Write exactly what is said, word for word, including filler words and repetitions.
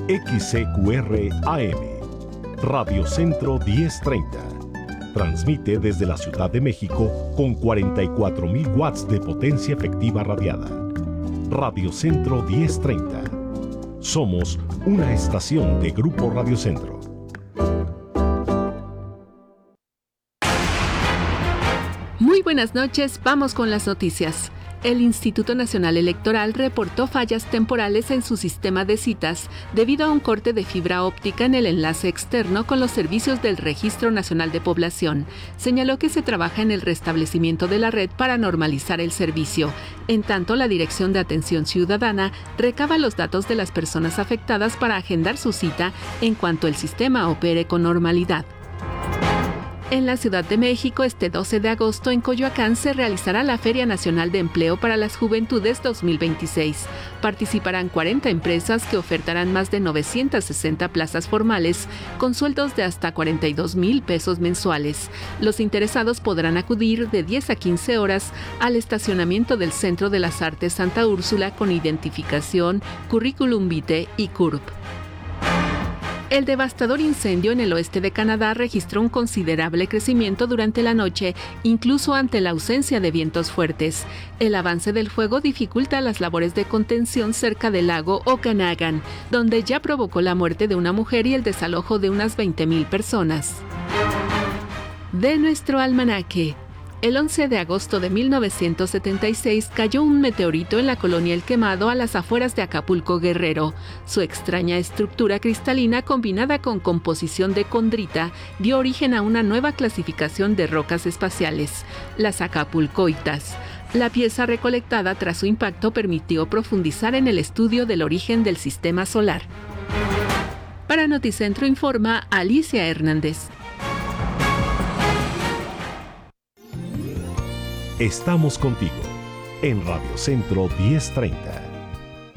X C Q R A M, Radio Centro diez treinta. Transmite desde la Ciudad de México con cuarenta y cuatro mil watts de potencia efectiva radiada. Radio Centro diez treinta. Somos una estación de Grupo Radio Centro. Muy buenas noches, vamos con las noticias. El Instituto Nacional Electoral reportó fallas temporales en su sistema de citas debido a un corte de fibra óptica en el enlace externo con los servicios del Registro Nacional de Población. Señaló que se trabaja en el restablecimiento de la red para normalizar el servicio. En tanto, la Dirección de Atención Ciudadana recaba los datos de las personas afectadas para agendar su cita en cuanto el sistema opere con normalidad. En la Ciudad de México, este doce de agosto, en Coyoacán, se realizará la Feria Nacional de Empleo para las Juventudes dos mil veintiséis. Participarán cuarenta empresas que ofertarán más de novecientas sesenta plazas formales con sueldos de hasta cuarenta y dos mil pesos mensuales. Los interesados podrán acudir de diez a quince horas al estacionamiento del Centro de las Artes Santa Úrsula con identificación, currículum vitae y C U R P. El devastador incendio en el oeste de Canadá registró un considerable crecimiento durante la noche, incluso ante la ausencia de vientos fuertes. El avance del fuego dificulta las labores de contención cerca del lago Okanagan, donde ya provocó la muerte de una mujer y el desalojo de unas veinte mil personas. De nuestro almanaque. El once de agosto de mil novecientos setenta y seis cayó un meteorito en la colonia El Quemado a las afueras de Acapulco, Guerrero. Su extraña estructura cristalina combinada con composición de condrita dio origen a una nueva clasificación de rocas espaciales, las acapulcoitas. La pieza recolectada tras su impacto permitió profundizar en el estudio del origen del sistema solar. Para Noticentro informa Alicia Hernández. Estamos contigo en Radio Centro diez treinta.